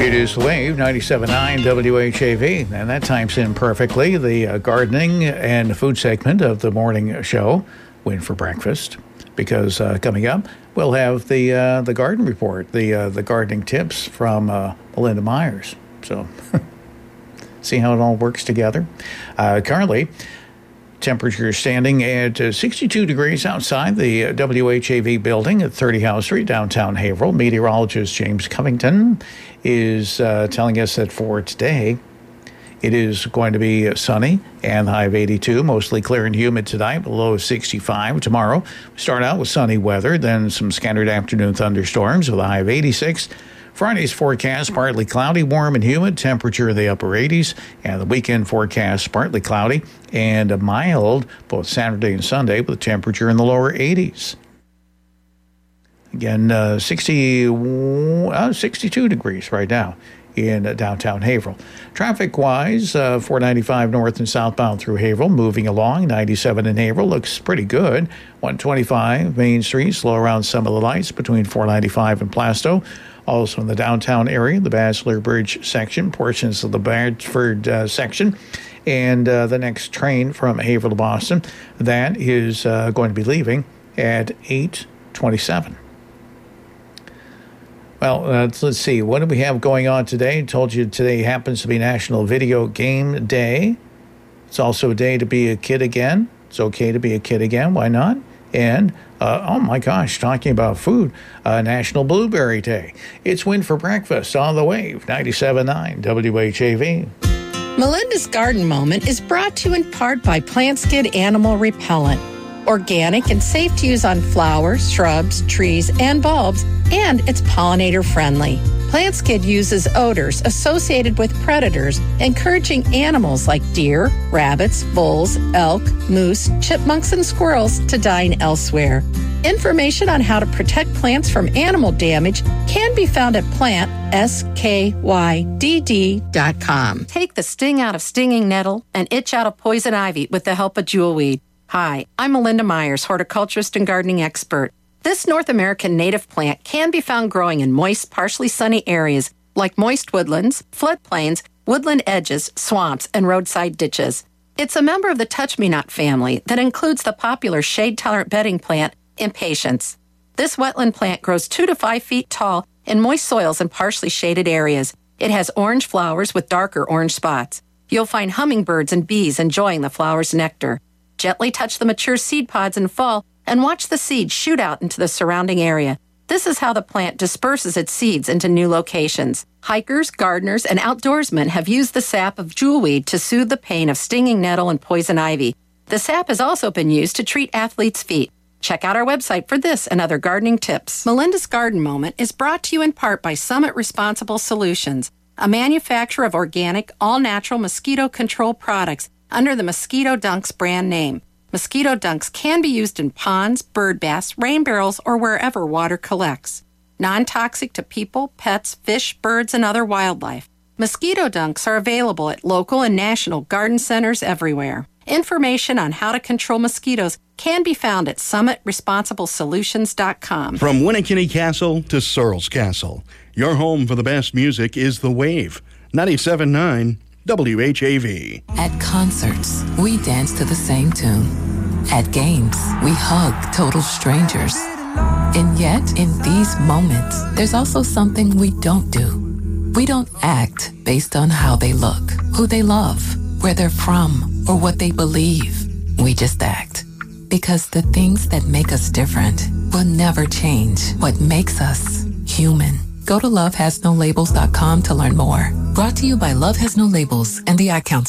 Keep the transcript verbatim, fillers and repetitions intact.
It is The Wave, ninety-seven point nine W H A V, and that times in perfectly the uh, gardening and food segment of the morning show, Win for Breakfast, because uh, coming up, we'll have the uh, the garden report, the uh, the gardening tips from uh, Melinda Myers. So, see how it all works together. Uh, currently, temperature standing at uh, sixty-two degrees outside the uh, W H A V building at thirty Howe Street, downtown Haverhill. Meteorologist James Covington is uh, telling us that for today, it is going to be sunny and the high of eighty-two, mostly clear and humid tonight, below sixty-five. Tomorrow, we start out with sunny weather, then some scattered afternoon thunderstorms with a high of eighty-six. Friday's forecast, partly cloudy, warm and humid, temperature in the upper eighties. And the weekend forecast, partly cloudy and mild, both Saturday and Sunday, with a temperature in the lower eighties. Again, uh, sixty, uh, sixty-two degrees right now in uh, downtown Haverhill. Traffic-wise, uh, four ninety-five north and southbound through Haverhill, moving along. ninety-seven in Haverhill looks pretty good. one twenty-five Main Street, slow around some of the lights between four ninety-five and Plasto. Also in the downtown area, the Basler Bridge section, portions of the Bradford uh, section, and uh, the next train from Haverhill to Boston, that is uh, going to be leaving at eight twenty-seven. Well, uh, let's see. What do we have going on today? I told you today happens to be National Video Game Day. It's also a day to be a kid again. It's okay to be a kid again. Why not? And, uh, oh my gosh, talking about food, uh, National Blueberry Day. It's Win for Breakfast on the Wave, ninety-seven point nine W H A V. Melinda's Garden Moment is brought to you in part by PlantSkid Animal Repellent. Organic and safe to use on flowers, shrubs, trees, and bulbs, and it's pollinator friendly. PlantSkid uses odors associated with predators, encouraging animals like deer, rabbits, bulls, elk, moose, chipmunks, and squirrels to dine elsewhere. Information on how to protect plants from animal damage can be found at plant skydd dot com. Take the sting out of stinging nettle and itch out of poison ivy with the help of jewelweed. Hi, I'm Melinda Myers, horticulturist and gardening expert. This North American native plant can be found growing in moist, partially sunny areas like moist woodlands, floodplains, woodland edges, swamps, and roadside ditches. It's a member of the touch-me-not family that includes the popular shade-tolerant bedding plant, Impatiens. This wetland plant grows two to five feet tall in moist soils and partially shaded areas. It has orange flowers with darker orange spots. You'll find hummingbirds and bees enjoying the flower's nectar. Gently touch the mature seed pods in fall and watch the seeds shoot out into the surrounding area. This is how the plant disperses its seeds into new locations. Hikers, gardeners, and outdoorsmen have used the sap of jewelweed to soothe the pain of stinging nettle and poison ivy. The sap has also been used to treat athletes' feet. Check out our website for this and other gardening tips. Melinda's Garden Moment is brought to you in part by Summit Responsible Solutions, a manufacturer of organic, all-natural mosquito control products under the Mosquito Dunks brand name. Mosquito Dunks can be used in ponds, bird baths, rain barrels, or wherever water collects. Non-toxic to people, pets, fish, birds, and other wildlife. Mosquito Dunks are available at local and national garden centers everywhere. Information on how to control mosquitoes can be found at summit responsible solutions dot com. From Winnikinny Castle to Searles Castle, your home for the best music is The Wave, ninety-seven point nine W H A V. At concerts, we dance to the same tune. At games, we hug total strangers. And yet, in these moments, there's also something we don't do. We don't act based on how they look, who they love, where they're from, or what they believe. We just act. Because the things that make us different will never change what makes us human. Go to love has no labels dot com to learn more. Brought to you by Love Has No Labels and the Ad Council.